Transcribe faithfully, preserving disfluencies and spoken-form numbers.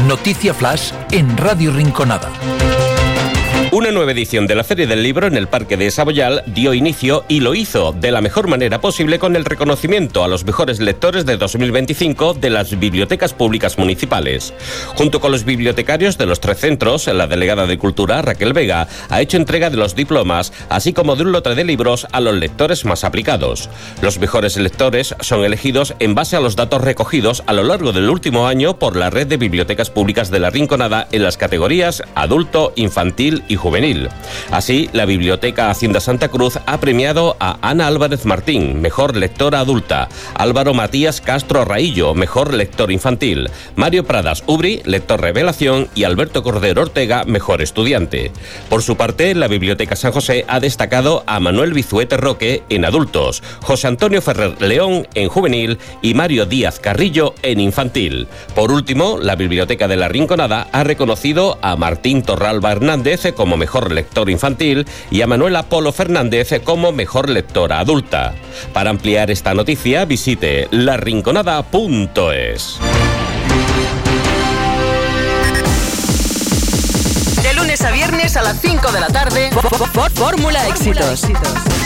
Noticia Flash en Radio Rinconada. Una nueva edición de la Feria del Libro en el Parque de Saboyal dio inicio y lo hizo de la mejor manera posible con el reconocimiento a los mejores lectores de dos mil veinticinco de las bibliotecas públicas municipales. Junto con los bibliotecarios de los tres centros, la delegada de Cultura, Raquel Vega, ha hecho entrega de los diplomas, así como de un lote de libros a los lectores más aplicados. Los mejores lectores son elegidos en base a los datos recogidos a lo largo del último año por la Red de Bibliotecas Públicas de la Rinconada en las categorías adulto, infantil y juvenil. Así, la Biblioteca Hacienda Santa Cruz ha premiado a Ana Álvarez Martín, mejor lectora adulta, Álvaro Matías Castro Raillo, mejor lector infantil, Mario Pradas Ubri, lector revelación, y Alberto Cordero Ortega, mejor estudiante. Por su parte, la Biblioteca San José ha destacado a Manuel Bizuete Roque en adultos, José Antonio Ferrer León en juvenil y Mario Díaz Carrillo en infantil. Por último, la Biblioteca de la Rinconada ha reconocido a Martín Torralba Hernández como mejor lector infantil y a Manuela Polo Fernández como mejor lectora adulta. Para ampliar esta noticia, visite la rinconada punto es. De lunes a viernes a las cinco de la tarde, Fórmula Éxitos.